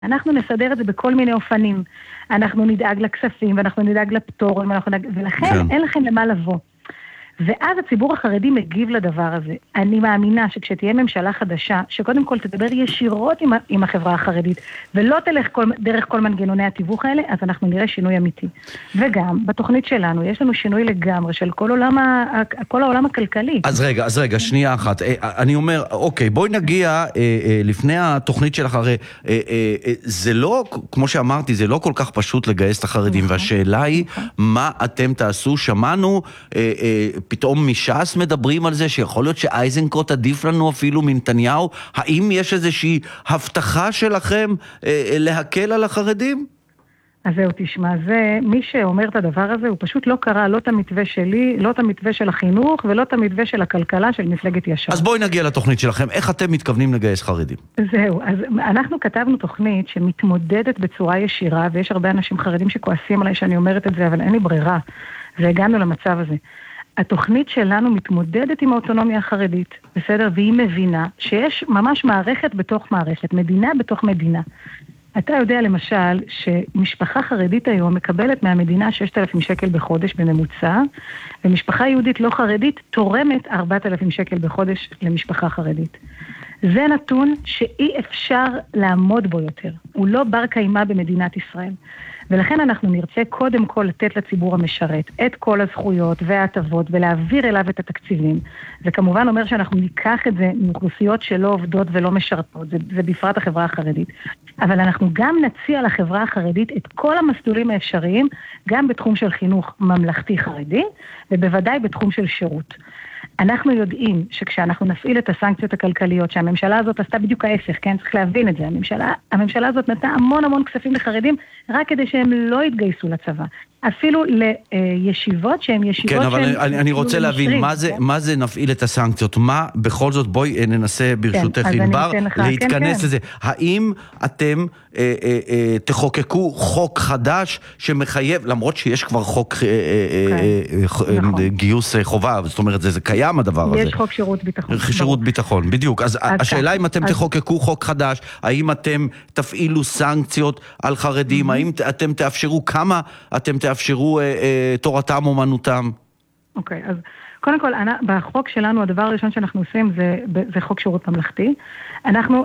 אנחנו נסדר את זה בכל מיני אופנים. אנחנו נדאג לכספים, ואנחנו נדאג לפטורים, ולכן אין לכם למה לבוא. ואז הציבור החרדי מגיב לדבר הזה. אני מאמינה שכשתהיה ממשלה חדשה, שקודם כל תדבר ישירות עם החברה החרדית, ולא תלך דרך כל מנגנוני התיווך האלה, אז אנחנו נראה שינוי אמיתי. וגם, בתוכנית שלנו, יש לנו שינוי לגמרי של כל העולם הכלכלי. אז רגע, שנייה אחת. אני אומר, אוקיי, בואי נגיע לפני התוכנית שלך, הרי זה לא, כמו שאמרתי, זה לא כל כך פשוט לגייס את החרדים, והשאלה היא, מה אתם תעשו? שמענו פתאום מש"ס מדברים על זה שיכול להיות שאייזנקוט עדיף לנו אפילו מנתניהו. האם יש איזושהי הבטחה שלכם להקל על החרדים? אז זהו, תשמע, מי שאומר את הדבר הזה, הוא פשוט לא קרא לא את המתווה שלי, לא את המתווה של החינוך, ולא את המתווה של הכלכלה של מפלגת ישר. אז בואי נגיע לתוכנית שלכם. איך אתם מתכוונים לגייס חרדים? זהו, אז אנחנו כתבנו תוכנית שמתמודדת בצורה ישירה, ויש הרבה אנשים חרדים שכועסים עליי שאני אומרת את זה, אבל אין לי ברירה, והגענו למצב הזה. התוכנית שלנו מתמודדת עם האוטונומיה החרדית, בסדר? והיא מבינה שיש ממש מערכת בתוך מערכת, מדינה בתוך מדינה. אתה יודע למשל שמשפחה חרדית היום מקבלת מהמדינה 6,000 שקל בחודש בממוצע, ומשפחה יהודית לא חרדית תורמת 4,000 שקל בחודש למשפחה חרדית. זה נתון שאי אפשר לעמוד בו יותר. הוא לא בר קיימה במדינת ישראל. ולכן אנחנו נרצה קודם כל לתת לציבור המשרת את כל הזכויות וההטבות ולהעביר אליו את התקציבים. זה כמובן אומר שאנחנו ניקח את זה מאוכלוסיות שלא עובדות ולא משרתות, זה בפרט החברה החרדית. אבל אנחנו גם נציע לחברה החרדית את כל המסלולים האפשריים, גם בתחום של חינוך ממלכתי חרדי, ובוודאי בתחום של שירות. אנחנו יודעים שכשאנחנו נפעיל את הסנקציות הכלכליות, שהממשלה הזאת עשתה בדיוק ההפך, כן? צריך להבין את זה. הממשלה הזאת נתנה המון כספים לחרדים, רק כדי שהם לא יתגייסו לצבא. אפילו לישיבות שהן ישיבות... כן, אבל אני רוצה להבין, מה זה נפעיל את הסנקציות? מה, בכל זאת, בואי ננסה ברשותך ענבר, להתכנס לזה. האם אתם תחוקקו חוק חדש שמחייב, למרות שיש כבר חוק גיוס חובה, זאת אומרת, זה קיים הדבר הזה. יש חוק שירות ביטחון. שירות ביטחון, בדיוק. אז השאלה אם אתם תחוקקו חוק חדש, האם אתם תפעילו סנקציות על חרדים, האם אתם תאפשרו, כמה אתם תאפשרו תורתם אומנותם? אוקיי, אז קודם כל, בחוק שלנו, הדבר הראשון שאנחנו עושים זה חוק שירות ממלכתי. אנחנו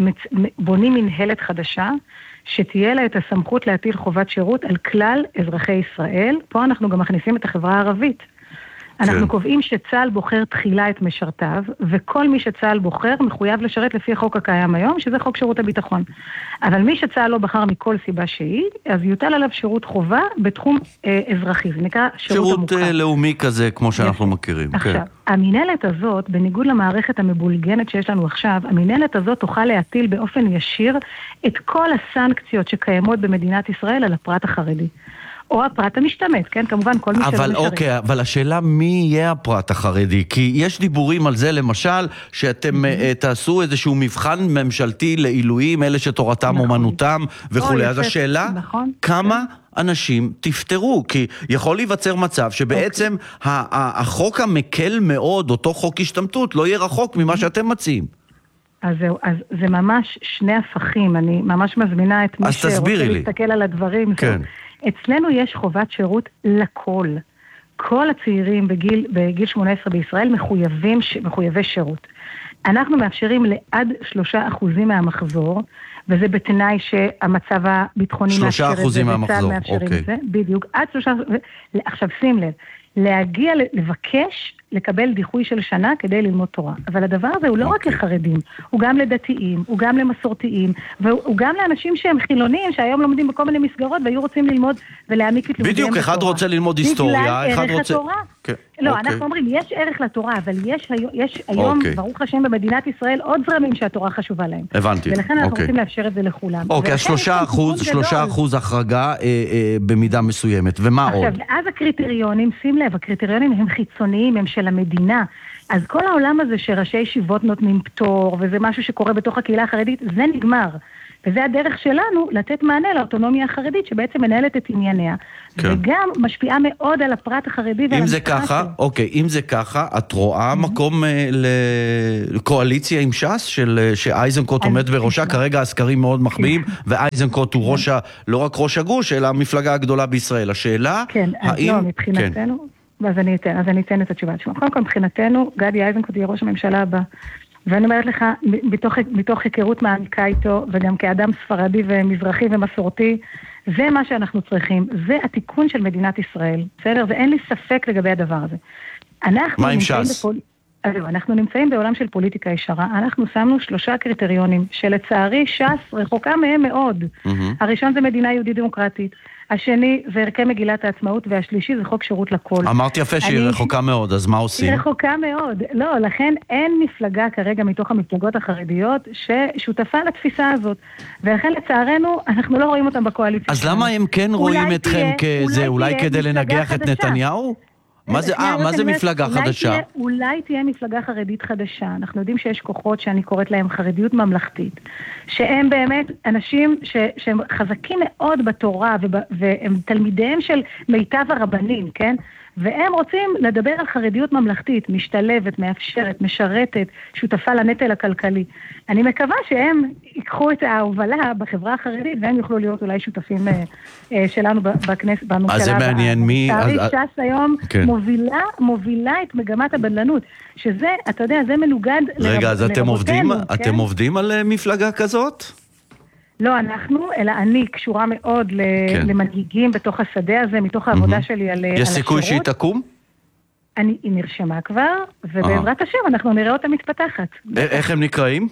בונים מנהלת חדשה, שתהיה לה את הסמכות להטיל חובת שירות על כלל אזרחי ישראל. פה אנחנו גם מכניסים את החברה הערבית. אנחנו קובעים שצה"ל בוחר תחילה את משרתיו, וכל מי שצה"ל בוחר מחויב לשרת לפי החוק הקיים היום, שזה חוק שירות הביטחון. אבל מי שצה"ל לא בחר מכל סיבה שהיא, אז יוטל עליו שירות חובה בתחום אזרחי. זה נקרא שירות המוכר. שירות לאומי כזה, כמו שאנחנו מכירים. עכשיו, המנהלת הזאת, בניגוד למערכת המבולגנת שיש לנו עכשיו, המנהלת הזאת תוכל להטיל באופן ישיר את כל הסנקציות שקיימות במדינת ישראל על הפרט החרדי. או הפרט המשתמט, כן? כמובן, כל מי שלא משרת. אוקיי, אבל השאלה מי יהיה הפרט החרדי? כי יש דיבורים על זה, למשל, שאתם תעשו איזשהו מבחן ממשלתי לעילויים, אלה שתורתם אומנותם וכו'. אז השאלה, כמה אנשים תפטרו? כי יכול להיווצר מצב שבעצם החוק המקל מאוד, אותו חוק השתמטות, לא יהיה רחוק ממה שאתם מציעים. אז זהו, אז זה ממש שני הפכים. אני ממש מזמינה את מי שרוצה להסתכל על הדברים. כן. אצלנו יש חובת שירות לכל. כל הצעירים בגיל 18 בישראל מחויבי שירות. אנחנו מאפשרים לעד 3% מהמחזור, וזה בתנאי שהמצב הביטחוני מאפשר את זה. 3% מהמחזור, אוקיי. בדיוק, עד 3%. עכשיו שים לב, להגיע, לבקש, לקבל דיחוי של שנה כדי ללמוד תורה. אבל הדבר הזה הוא לא רק לחרדים, הוא גם לדתיים, הוא גם למסורתיים, והוא גם לאנשים שהם חילונים, שהיום לומדים בכל מיני מסגרות, והיו רוצים ללמוד ולהעמיק את לימודיהם בתורה. בדיוק, אחד רוצה ללמוד היסטוריה, אחד רוצה... לא, אנחנו אומרים, יש ערך לתורה, אבל יש היום, ברוך השם, במדינת ישראל עוד זרמים שהתורה חשובה להם. הבנתי. ולכן אנחנו רוצים לאפשר את זה לכולם. אוקיי, 3% החרגה במידה מסוימת, ומה עוד? עכשיו, אז הקריטריונים, שים לב, הקריטריונים הם חיצוניים, הם של המדינה. אז כל העולם הזה שראשי ישיבות נותנים פטור, וזה משהו שקורה בתוך הקהילה החרדית, זה נגמר. וזה הדרך שלנו לתת מענה לאוטונומיה החרדית, שבעצם מנהלת את ענייניה, וגם משפיעה מאוד על הפרט החרדי. אם זה ככה, אוקיי, אם זה ככה, את רואה מקום לקואליציה עם ש"ס, שאייזנקוט עומד בראשה, כרגע הסקרים מאוד מחביאים, ואייזנקוט הוא לא רק ראש הגוש, אלא המפלגה הגדולה בישראל. השאלה, האם... לא, מבחינתנו, אז אני אתן את התשובה. קודם כל, מבחינתנו, גדי איזנקוט יהיה ראש הממשלה הבא. ואני אומרת לך, מתוך היכרות מעמיקה איתו, וגם כאדם ספרדי ומזרחי ומסורתי, זה מה שאנחנו צריכים. זה התיקון של מדינת ישראל. בסדר? ואין לי ספק לגבי הדבר הזה. מה עם ש"ס? אנחנו נמצאים בעולם של פוליטיקה ישרה. אנחנו שמנו 3 קריטריונים, שלצערי ש"ס רחוקה מהם מאוד. הראשון זה מדינה יהודית דמוקרטית. השני זה ערכי מגילת העצמאות, והשלישי זה חוק שירות לכל. אמרת יפה שהיא רחוקה מאוד, אז מה עושים? היא רחוקה מאוד. לא, לכן אין מפלגה כרגע מתוך המפלגות החרדיות ששותפה לתפיסה הזאת. ולכן לצערנו, אנחנו לא רואים אותם בקואליציה. אז למה הם כן רואים אתכם כזה? אולי כדי לנגח את נתניהו? מה זה מפלגה חדשה? אולי תהיה מפלגה חרדית חדשה. אנחנו יודעים שיש כוחות שאני קוראת להם חרדיות ממלכתית, שהם באמת אנשים שהם חזקים מאוד בתורה, והם תלמידיהם של מיטב הרבנים, כן? והם רוצים לדבר על חרדיות ממלכתית, משתלבת, מאפשרת, משרתת, שותפה לנטל הכלכלי. אני מקווה שהם ייקחו את ההובלה בחברה החרדית, והם יוכלו להיות אולי שותפים שלנו בכנסת, בממשלה. אז זה מעניין מי... ש"ס היום מובילה את מגמת הבדלנות, שזה, אתה יודע, זה מנוגד... רגע, אז אתם עובדים על מפלגה כזאת? לא אנחנו, אלא אני קשורה מאוד למנהיגים בתוך השדה הזה, מתוך העבודה שלי על השירות. יש סיכוי שהיא תקום? היא נרשמה כבר, ובעזרת השם אנחנו נראה אותה מתפתחת. איך הם נקראים?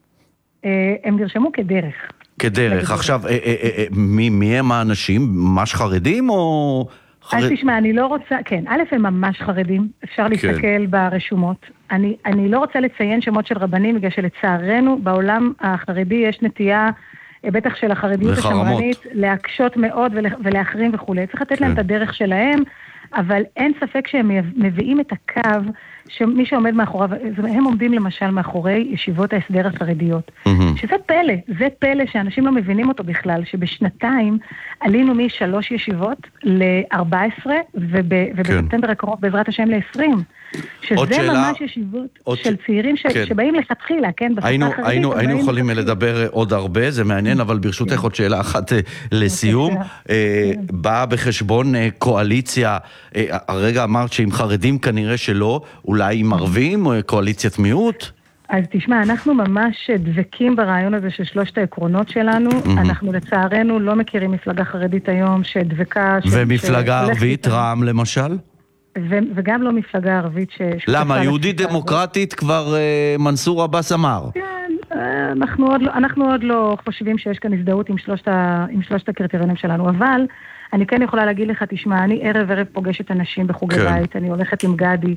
הם נרשמו כדרך. כדרך. עכשיו, מי הם האנשים? ממש חרדים או... אז תשמע, אני לא רוצה... כן, א' הם ממש חרדים, אפשר להסתכל ברשומות. אני לא רוצה לציין שמות של רבנים, בגלל שלצערנו בעולם החרדי יש נטייה... בטח של החרדיות השמרנית, להקשות מאוד ולאחרים וכו'. צריך לתת להם את הדרך שלהם, אבל אין ספק שהם מביאים את הקו, שמי שעומד מאחוריו, הם עומדים למשל מאחורי ישיבות ההסדר החרדיות. שזה פלא, זה פלא שאנשים לא מבינים אותו בכלל, שבשנתיים עלינו מ3 ישיבות ל14, ובספטמבר הקרוב בעזרת השם ל20. שזה ממש ישיבות של צעירים שבאים לכתחילה, כן? היינו יכולים לדבר עוד הרבה, זה מעניין, אבל ברשותך עוד שאלה אחת לסיום. באה בחשבון קואליציה, הרגע אמרת שעם חרדים כנראה שלא, אולי עם ערבים או קואליציית מיעוט? אז תשמע, אנחנו ממש דבקים ברעיון הזה של 3 העקרונות שלנו. אנחנו לצערנו לא מכירים מפלגה חרדית היום שדבקה... ומפלגה ערבית, רע"מ למשל? וגם לא מפלגה ערבית למה? יהודית דמוקרטית כבר מנסור עבאס אמר. כן, אנחנו עוד לא חושבים שיש כאן הזדהות עם 3 הקריטריונים שלנו, אבל אני כן יכולה להגיד לך, תשמע, אני ערב פוגשת אנשים בחוגי בית, אני הולכת עם גדי,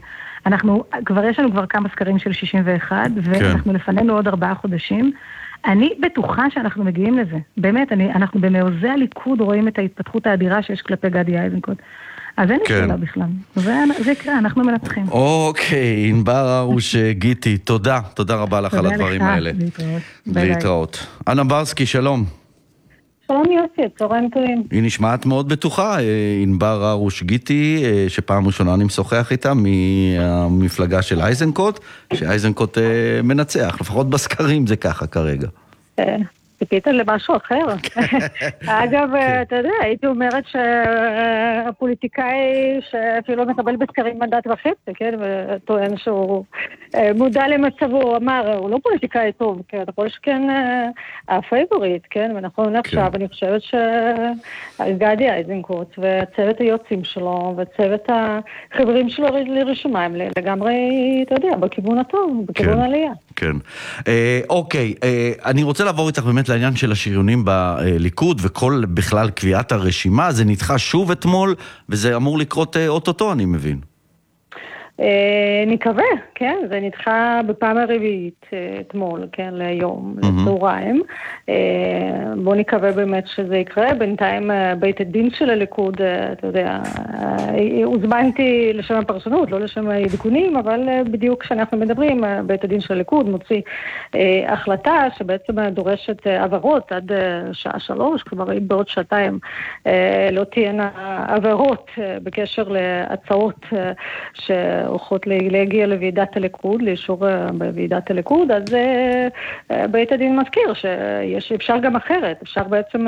יש לנו כבר כמה סקרים של 61, ואנחנו לפנינו עוד 4 חודשים, אני בטוחה שאנחנו מגיעים לזה, באמת, אנחנו במעוזי הליכוד רואים את ההתפתחות האדירה שיש כלפי גדי איזנקוט, אז אין לי שאלה בכלל. זה יקרה, אנחנו מנצחים. אוקיי, ענבר הרוש גיטי, תודה רבה לך על הדברים האלה. להתראות. אנה ברסקי, שלום. שלום יוסי, צהריים טובים. היא נשמעת מאוד בטוחה, ענבר הרוש גיטי, שפעם ראשונה אני משוחח איתה מהמפלגה של איזנקוט, שאיזנקוט מנצח, לפחות בסקרים זה ככה כרגע. ציפית למשהו אחר. אגב, אתה יודע, הייתי אומרת שהפוליטיקאי שאפילו מקבל בסקרים מנדט וחצי, כן, וטוען שהוא מודע למצבו, הוא אמר, הוא לא פוליטיקאי טוב, כן, אבל שכן הפייבוריט, כן, ונכון עכשיו, אני חושבת שגדי איזנקוט וצוות היוצאים שלו וצוות החברים שלו לרשומה הם לגמרי, אתה יודע, בכיוון הטוב, בכיוון העלייה. כן. אוקיי, אני רוצה לעבור איתך באמת לעניין של השריונים בליכוד וכל בכלל קביעת הרשימה, זה נדחה שוב אתמול וזה אמור לקרות אוטוטו, אני מבין. נקווה, כן, זה נדחה בפעם הרביעית אתמול, כן, להיום, לצהריים. בוא נקווה באמת שזה יקרה. בינתיים בית הדין של הליכוד, אתה יודע, הוזמנתי לשם הפרשנות, לא לשם העדכונים, אבל בדיוק כשאנחנו מדברים, בית הדין של הליכוד מוציא החלטה שבעצם דורשת עברות עד שעה 3, כלומר אם בעוד שעתיים לא תהיינה עברות בקשר להצעות שהולכות להגיע לוועידת הליכוד, לאישור בוועידת הליכוד, אז בית הדין מזכיר שאפשר גם אחרת, אפשר בעצם